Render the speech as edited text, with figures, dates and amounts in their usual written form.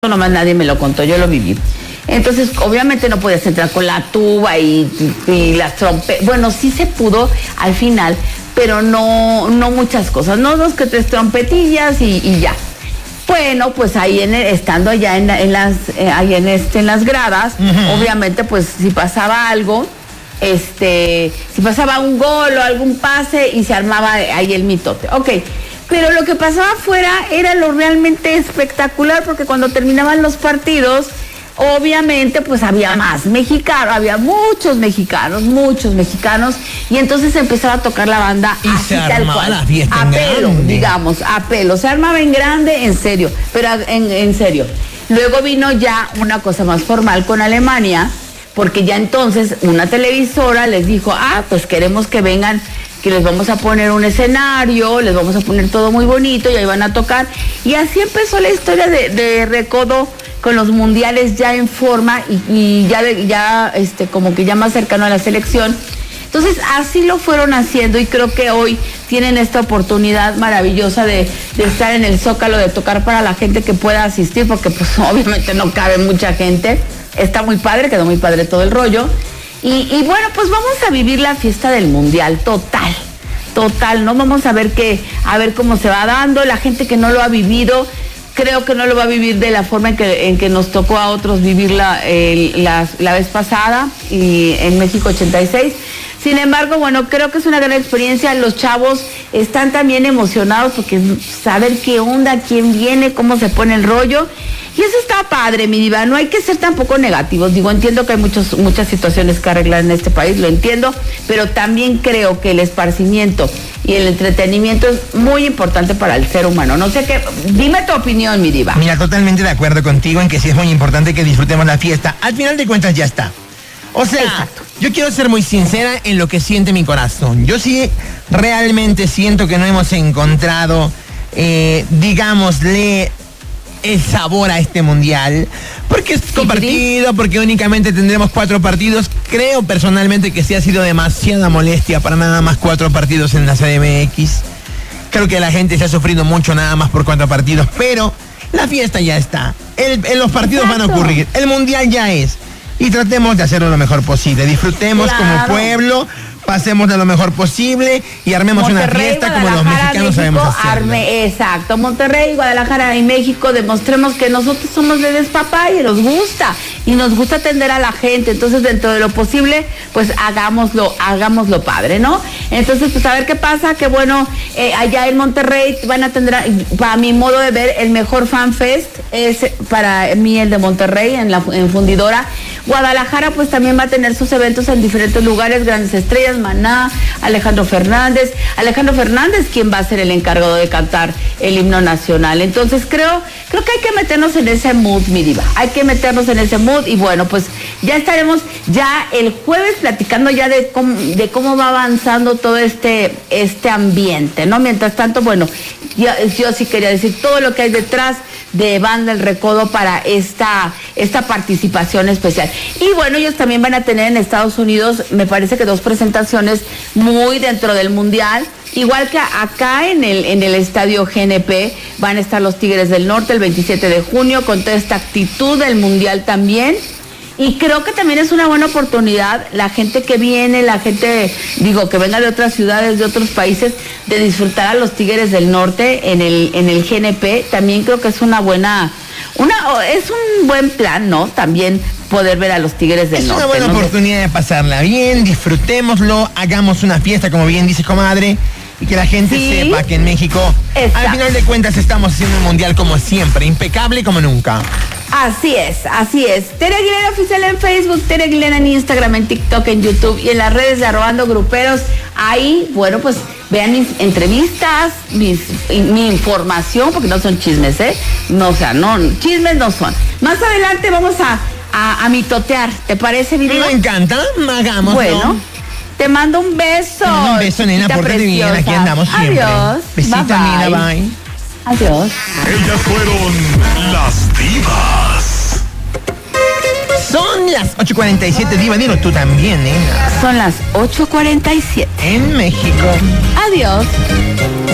nomás nadie me lo contó, yo lo viví. Entonces, obviamente no podías entrar con la tuba y las trompetas. Bueno, sí se pudo al final, pero no muchas cosas. No 2 que 3 trompetillas y ya. Bueno, pues ahí estando allá en las gradas, obviamente, pues si pasaba algo, si pasaba un gol o algún pase y se armaba ahí el mitote. Ok. Pero lo que pasaba afuera era lo realmente espectacular, porque cuando terminaban los partidos, obviamente, pues había más mexicanos, había muchos mexicanos, y entonces empezaba a tocar la banda y así, se armaba tal cual, la fiesta a pelo, grande. Digamos, a pelo, se armaba en grande, en serio, pero en serio. Luego vino ya una cosa más formal con Alemania, porque ya entonces una televisora les dijo, pues queremos que vengan, que les vamos a poner un escenario, les vamos a poner todo muy bonito y ahí van a tocar. Y así empezó la historia de Recodo con los mundiales ya en forma y ya como que ya más cercano a la selección. Entonces así lo fueron haciendo y creo que hoy tienen esta oportunidad maravillosa de estar en el Zócalo, de tocar para la gente que pueda asistir, porque pues obviamente no cabe mucha gente. Está muy padre, quedó muy padre todo el rollo. Y bueno, pues vamos a vivir la fiesta del mundial, total, ¿no? Vamos a ver cómo se va dando. La gente que no lo ha vivido, creo que no lo va a vivir de la forma en que nos tocó a otros vivir la vez pasada y en México 86. Sin embargo, bueno, creo que es una gran experiencia. Los chavos están también emocionados porque saber qué onda, quién viene, cómo se pone el rollo. Y eso está padre, mi diva. No hay que ser tampoco negativos. Digo, entiendo que hay muchas situaciones que arreglar en este país, lo entiendo, pero también creo que el esparcimiento y el entretenimiento es muy importante para el ser humano. No sé qué, dime tu opinión, mi diva. Mira, totalmente de acuerdo contigo en que sí es muy importante que disfrutemos la fiesta. Al final de cuentas ya está. O sea, exacto. Yo quiero ser muy sincera en lo que siente mi corazón. Yo sí realmente siento que no hemos encontrado, digámosle, el sabor a este mundial, porque es compartido, porque únicamente tendremos 4 partidos. Creo personalmente que sí ha sido demasiada molestia para nada más 4 partidos en la CDMX. Creo que la gente se ha sufrido mucho nada más por 4 partidos, pero la fiesta ya está. Los partidos van a ocurrir, el mundial ya es. Y tratemos de hacerlo lo mejor posible. Disfrutemos como pueblo, pasemos de lo mejor posible y armemos Monterrey, una fiesta como los mexicanos México, sabemos hacerlo. Exacto, Monterrey, Guadalajara y México, demostremos que nosotros somos de despapalle, nos gusta y nos gusta atender a la gente. Entonces, dentro de lo posible, pues hagámoslo padre, ¿no? Entonces, pues a ver qué pasa, que bueno, allá en Monterrey van a tener, para mi modo de ver, el mejor fan fest es para mí el de Monterrey en Fundidora. Guadalajara pues también va a tener sus eventos en diferentes lugares, grandes estrellas, Maná, Alejandro Fernández, quien va a ser el encargado de cantar el himno nacional. Entonces creo que hay que meternos en ese mood, mi diva, hay que meternos en ese mood y bueno, pues ya estaremos ya el jueves platicando ya de cómo va avanzando todo este ambiente, ¿no? Mientras tanto, bueno, yo sí quería decir todo lo que hay detrás de Banda El Recodo para esta participación especial. Y bueno, ellos también van a tener en Estados Unidos, me parece que 2 presentaciones muy dentro del mundial. Igual que acá en el estadio GNP van a estar los Tigres del Norte el 27 de junio con toda esta actitud del mundial también. Y creo que también es una buena oportunidad la gente que viene, que venga de otras ciudades, de otros países, de disfrutar a los Tigres del Norte en el GNP. También creo que es es un buen plan, ¿no? También poder ver a los Tigres del Norte. Es una buena oportunidad de pasarla bien, disfrutémoslo, hagamos una fiesta, como bien dice comadre, y que la gente sepa que en México, al final de cuentas, estamos haciendo un mundial como siempre, impecable como nunca. Así es. Tere Aguilera Oficial en Facebook, Tere Aguilera en Instagram, en TikTok, en YouTube y en las redes de Arrobando Gruperos. Ahí, bueno, pues vean mis entrevistas, mi información, porque no son chismes, No, o sea, no, chismes no son. Más adelante vamos a mitotear, ¿te parece, mi diva? Me encanta, hagámoslo. Bueno, te mando un beso. Un beso, nena, pórtate bien, aquí andamos siempre. Adiós. Besito, nena, bye. Adiós. Ellas fueron las divas. Son las 8:47, diva, dilo tú también, nena. Son las 8:47. En México. Adiós.